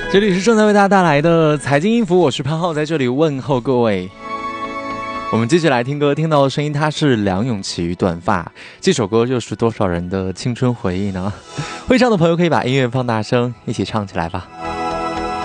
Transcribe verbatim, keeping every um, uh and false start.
这里是正在为大家带来的财经音符，我是潘浩，在这里问候各位。我们继续来听歌，听到的声音它是梁咏琪与短发，这首歌又是多少人的青春回忆呢？会唱的朋友可以把音乐放大声，一起唱起来吧。